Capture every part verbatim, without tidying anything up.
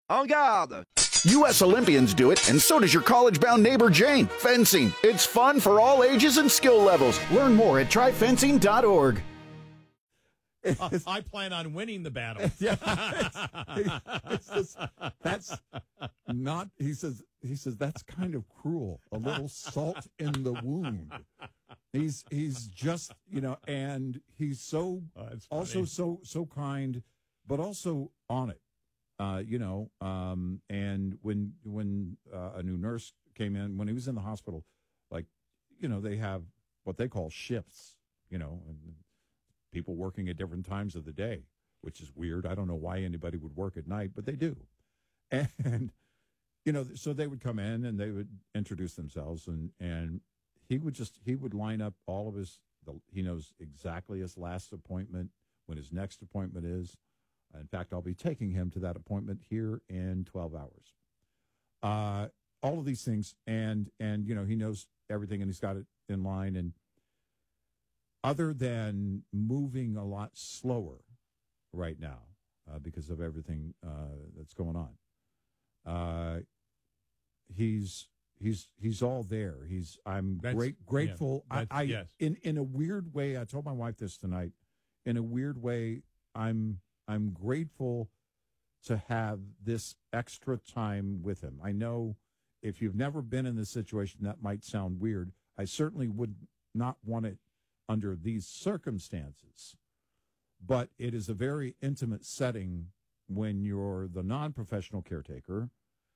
En garde! U S Olympians do it, and so does your college-bound neighbor Jane. Fencing. It's fun for all ages and skill levels. Learn more at try fencing dot org. Uh, I plan on winning the battle. Yeah, it's, it's just, that's not. He says. He says that's kind of cruel. A little salt in the wound. He's he's just you know, and he's so Oh, that's also funny. so so kind, but also on it. Uh, you know, um, and when when uh, a new nurse came in, when he was in the hospital, like, you know, they have what they call shifts. You know, and people working at different times of the day, which is weird. I don't know why anybody would work at night, but they do. And, you know, so they would come in and they would introduce themselves, and, and he would just, he would line up all of his, the, he knows exactly his last appointment, when his next appointment is. In fact, I'll be taking him to that appointment here in twelve hours. Uh, all of these things. And, and, you know, he knows everything and he's got it in line. And, other than moving a lot slower right now uh, because of everything uh, that's going on, uh, he's he's he's all there. He's I'm That's- great grateful. yeah, I, that's- I yes. in in a weird way. I told my wife this tonight. In a weird way, I'm I'm grateful to have this extra time with him. I know if you've never been in this situation, that might sound weird. I certainly would not want it under these circumstances, but it is a very intimate setting when you're the non-professional caretaker,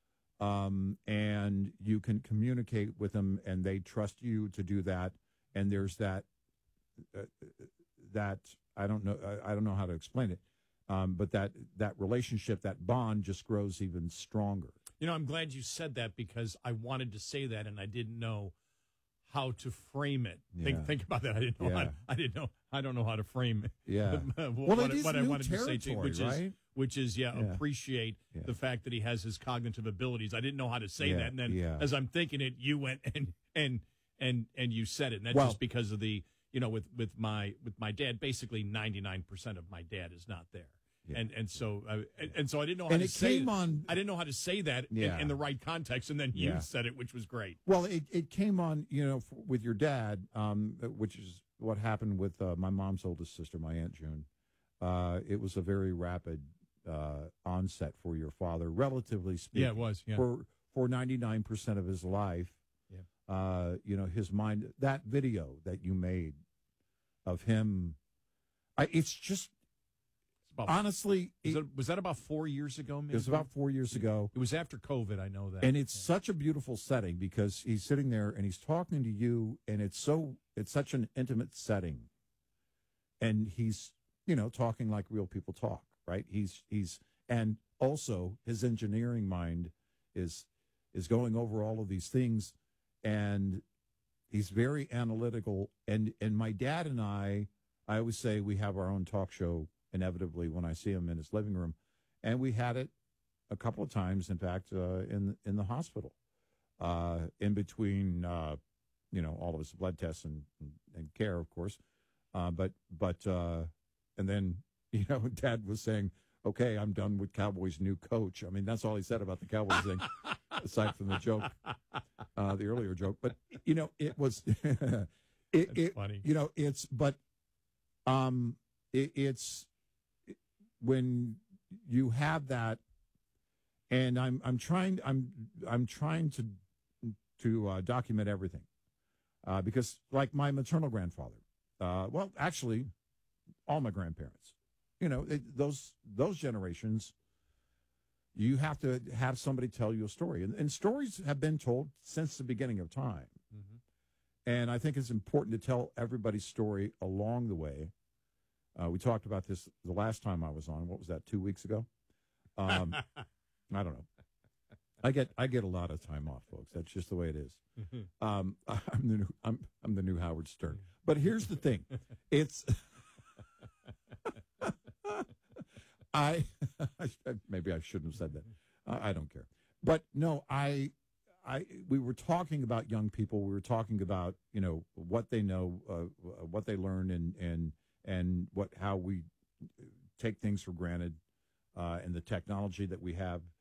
um, and you can communicate with them, and they trust you to do that. And there's that uh, that I don't know I, I don't know how to explain it, um, but that that relationship, that bond, just grows even stronger. You know, I'm glad you said that because I wanted to say that and I didn't know how to frame it. Yeah. Think think about that. I didn't know. Yeah. How, I didn't know. I don't know how to frame it. Yeah. what, Well, what, it is what I new wanted to say, to you, territory, which right? is which is yeah, Yeah. appreciate Yeah. the fact that he has his cognitive abilities. I didn't know how to say Yeah, that, and then yeah. as I'm thinking it, you went and and and and you said it. And that's Well- just because of the you know with with my with my dad. Basically, ninety-nine percent of my dad is not there. Yeah. And and so uh, and, and so I didn't know how And to it say came on- I didn't know how to say that Yeah. in, in the right context, and then you Yeah. said it, which was great. Well, it, it came on, you know, f with your dad, um, which is what happened with uh, my mom's oldest sister, my Aunt June. Uh, it was a very rapid uh, onset for your father, relatively speaking. Yeah, it was. Yeah. For for ninety-nine percent of his life. Yeah. Uh, you know, his mind, that video that you made of him, I, it's just, About- honestly, was, it, that, was that about four years ago? Maybe? it was about four years ago. It was after COVID. I know that. And it's such a beautiful setting because he's sitting there and he's talking to you, and it's so it's such an intimate setting. And he's, you know, talking like real people talk, right? He's he's and also his engineering mind is is going over all of these things, and he's very analytical. And and my dad and I, I always say we have our own talk show inevitably when I see him in his living room, and we had it a couple of times, in fact, uh, in in the hospital, uh, in between, uh, you know, all of his blood tests and, and, and care, of course. Uh, but but uh, and then you know, Dad was saying, "Okay, I'm done with Cowboys' new coach." I mean, that's all he said about the Cowboys thing, aside from the joke, uh, the earlier joke. But you know, it was it, it funny. You know, it's but um, it, it's it, when you have that. And I'm I'm trying I'm I'm trying to to uh, document everything uh, because, like my maternal grandfather, uh, well, actually, all my grandparents, you know, it, those those generations, you have to have somebody tell you a story, and, and stories have been told since the beginning of time, Mhm. and I think it's important to tell everybody's story along the way. Uh, we talked about this the last time I was on. What was that? Two weeks ago. Um, I don't know. I get I get a lot of time off, folks. That's just the way it is. Um, I'm the new I'm I'm the new Howard Stern. But here's the thing, it's I, I maybe I shouldn't have said that. I, I don't care. But no, I I we were talking about young people. We were talking about you know what they know, uh, what they learn, and and and what how we take things for granted, uh, and the technology that we have.